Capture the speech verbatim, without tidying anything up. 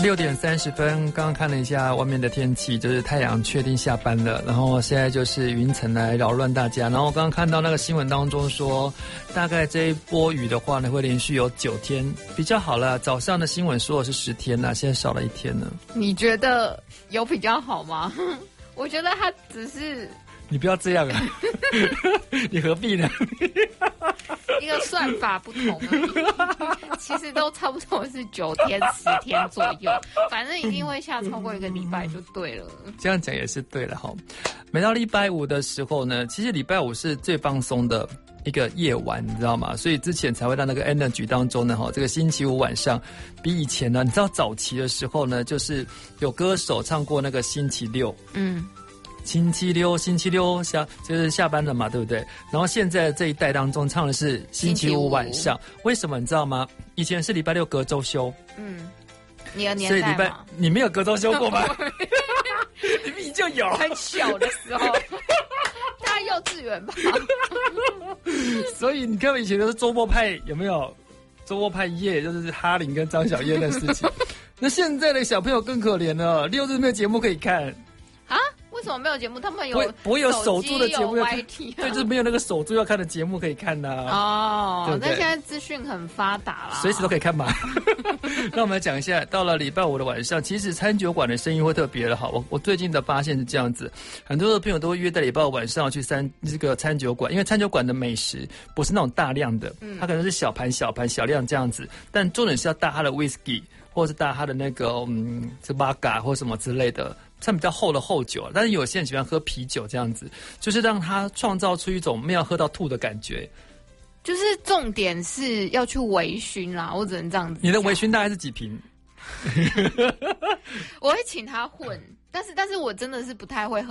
六点三十分，刚刚看了一下外面的天气，就是太阳确定下班了，然后现在就是云层来扰乱大家。然后刚刚看到那个新闻当中说，大概这一波雨的话呢，会连续有九天，比较好了。早上的新闻说的是十天呐、啊，现在少了一天呢。 你觉得有比较好吗？我觉得它只是。 你不要这样啊！你何必呢？ 一个算法不同而已，其实都差不多是九天、十天左右，反正一定会下超过一个礼拜就对了。 这样讲也是对了哈。每到礼拜五的时候呢，其实礼拜五是最放松的一个夜晚，你知道吗？所以之前才会让那个 Energy 当中呢，哈，这个星期五晚上比以前呢，你知道早期的时候呢，就是有歌手唱过那个星期六，嗯。星期六，星期六下就是下班了嘛，对不对？然后现在这一代当中唱的是星期五晚上，为什么你知道吗？以前是礼拜六隔周休，嗯， 你的年代嘛， 所以礼拜你没有隔周休过吗？你明明就有， 很小的时候，大概幼稚园吧。 所以你看以前都是周末派，有没有？周末派夜就是哈林跟张小燕的事情。那现在的小朋友更可怜了，六日没有节目可以看啊。为什么没有节目？他们有不会有守住的节目要看， Y T 啊、 对，就是没有那个守住要看的节目可以看呐、啊。 哦，那现在资讯很发达啦， 随时都可以看嘛。那我们来讲一下，到了礼拜五的晚上，其实餐酒馆的生意会特别的好。我我最近的发现是这样子，很多的朋友都会约在礼拜五晚上去餐这个餐酒馆，因为餐酒馆的美食不是那种大量的，嗯、它可能是小盘小盘小量这样子，但重点是要搭它的 whisky， 或者是搭它的那个嗯这 vodka 或什么之类的。像比较厚的厚酒，但是有些人喜欢喝啤酒这样子，就是让他创造出一种没有喝到吐的感觉。 就是重点是要去微醺啦，我只能这样子。 你的微醺大概是几瓶？ 我会请他混，但是但是我真的是不太会喝。